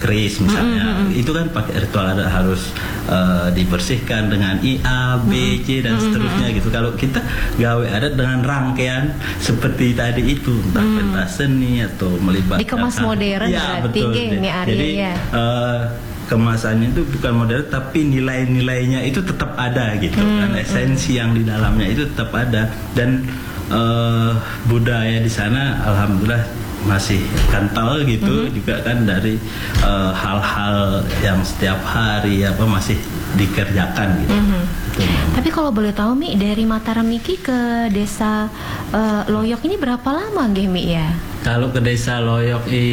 keris misalnya, itu kan pakai ritual adat, harus dibersihkan dengan IA, B, C dan seterusnya gitu. Kalau kita gawe adat dengan rangkaian seperti tadi itu, entah pentas seni atau melibatkan dikemas modern ya, berarti betul. ini Arya. Jadi kemasannya itu bukan modern, tapi nilai-nilainya itu tetap ada gitu kan, esensi yang di dalamnya itu tetap ada. Dan budaya di sana alhamdulillah masih kental gitu, juga kan dari hal-hal yang setiap hari masih dikerjakan gitu. Tapi kalau boleh tahu Mi, dari Mataram Niki ke desa Loyok ini berapa lama nggih Mi ya? Kalau ke desa Loyok